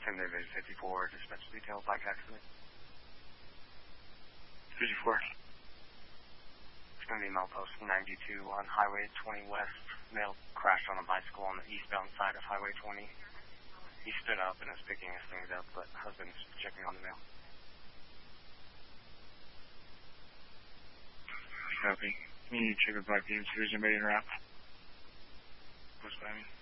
10 to 54, dispatch details, bike accident. 54. It's going to be milepost 92 on Highway 20 West. Male crashed on a bicycle on the eastbound side of Highway 20. He stood up and is picking his things up, but husband's checking on the male. Copy. You need to check with Black Beam. Is anybody in route? What's that mean?